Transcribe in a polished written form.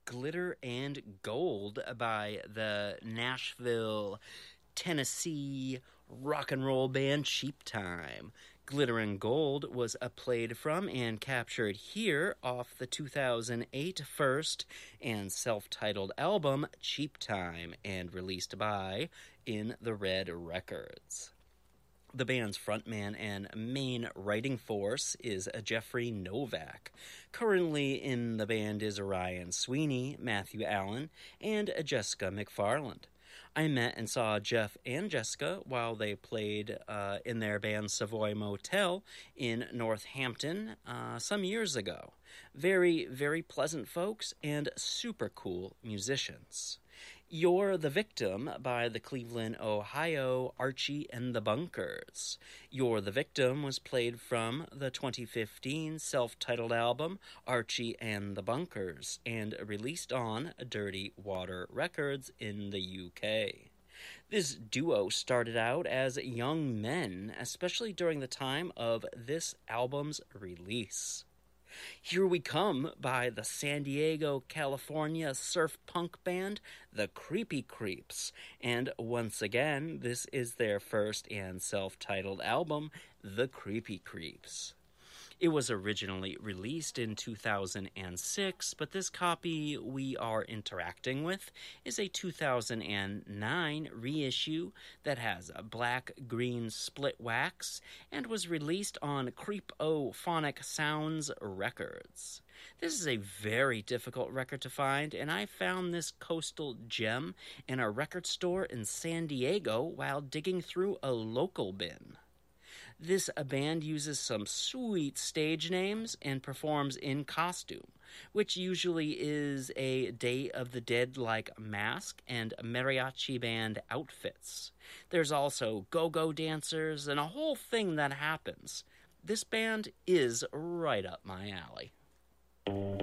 Glitter and Gold by the Nashville, Tennessee rock and roll band Cheap Time. Glitter and Gold was played from and captured here off the 2008 first and self-titled album Cheap Time and released by In the Red Records. The band's frontman and main writing force is Jeffrey Novak. Currently in the band is Ryan Sweeney, Matthew Allen, and Jessica McFarland. I met and saw Jeff and Jessica while they played in their band Savoy Motel in Northampton some years ago. Very, very pleasant folks and super cool musicians. You're the Victim by the Cleveland, Ohio Archie and the Bunkers. You're the Victim was played from the 2015 self-titled album Archie and the Bunkers and released on Dirty Water Records in the UK. This duo started out as young men, especially during the time of this album's release. Here We Come by the San Diego, California surf punk band, The Creepy Creeps. And once again, this is their first and self-titled album, The Creepy Creeps. It was originally released in 2006, but this copy we are interacting with is a 2009 reissue that has a black-green split wax and was released on Creepophonic Sounds Records. This is a very difficult record to find, and I found this coastal gem in a record store in San Diego while digging through a local bin. This band uses some sweet stage names and performs in costume, which usually is a Day of the Dead-like mask and mariachi band outfits. There's also go-go dancers and a whole thing that happens. This band is right up my alley.